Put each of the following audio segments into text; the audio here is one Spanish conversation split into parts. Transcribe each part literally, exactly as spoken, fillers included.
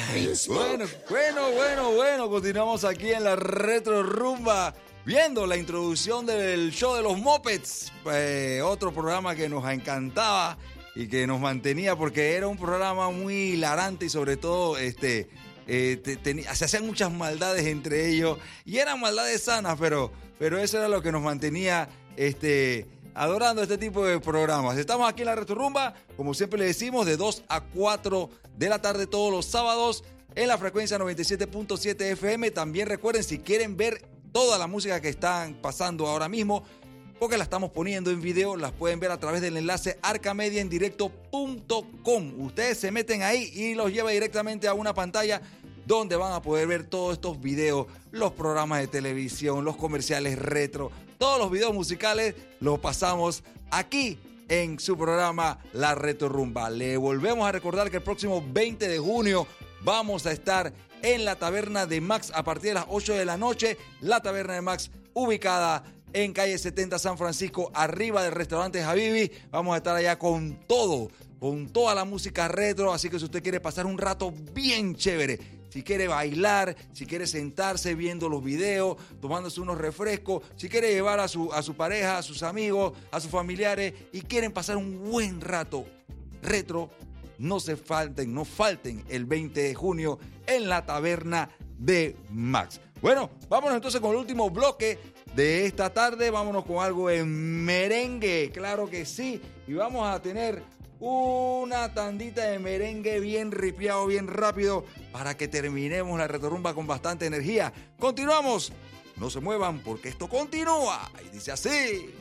Bueno, bueno, bueno, bueno, continuamos aquí en la Retro Rumba, viendo la introducción del show de los Muppets, eh, otro programa que nos encantaba y que nos mantenía porque era un programa muy hilarante y sobre todo este, eh, te, te, se hacían muchas maldades entre ellos y eran maldades sanas, pero, pero eso era lo que nos mantenía este, adorando este tipo de programas. Estamos aquí en la Retro Rumba, como siempre le decimos, de dos a cuatro de la tarde todos los sábados en la frecuencia noventa y siete punto siete F M. También recuerden, si quieren ver toda la música que están pasando ahora mismo, porque la estamos poniendo en video, las pueden ver a través del enlace arcamediaendirecto punto com. Ustedes se meten ahí y los lleva directamente a una pantalla donde van a poder ver todos estos videos, los programas de televisión, los comerciales retro, todos los videos musicales los pasamos aquí en su programa La Retro Rumba. Le volvemos a recordar que el próximo veinte de junio vamos a estar en la Taberna de Max a partir de las ocho de la noche. La Taberna de Max, ubicada en calle setenta San Francisco, arriba del restaurante Habibi. Vamos a estar allá con todo, con toda la música retro. Así que si usted quiere pasar un rato bien chévere, si quiere bailar, si quiere sentarse viendo los videos, tomándose unos refrescos, si quiere llevar a su, a su pareja, a sus amigos, a sus familiares y quieren pasar un buen rato retro, no se falten, no falten el veinte de junio en la Taberna de Max. Bueno, vámonos entonces con el último bloque de esta tarde. Vámonos con algo en merengue, claro que sí. Y vamos a tener una tandita de merengue bien ripiado, bien rápido, para que terminemos la retorrumba con bastante energía. Continuamos, no se muevan porque esto continúa. Y dice así.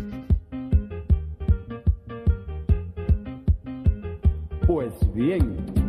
Pues bien,